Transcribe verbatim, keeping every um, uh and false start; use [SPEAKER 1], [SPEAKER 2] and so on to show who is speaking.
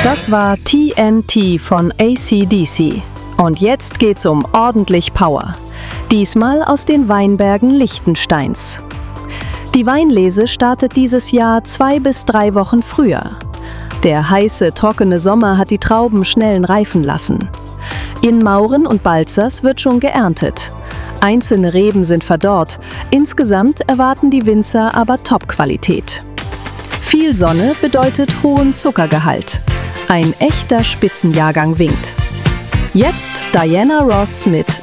[SPEAKER 1] Das war T N T von A C D C. Und jetzt geht's um ordentlich Power. Diesmal aus den Weinbergen Liechtensteins. Die Weinlese startet dieses Jahr zwei bis drei Wochen früher. Der heiße, trockene Sommer hat die Trauben schnell reifen lassen. In Mauren und Balzers wird schon geerntet. Einzelne Reben sind verdorrt. Insgesamt erwarten die Winzer aber Top-Qualität. Viel Sonne bedeutet hohen Zuckergehalt. Ein echter Spitzenjahrgang winkt. Jetzt Diana Ross mit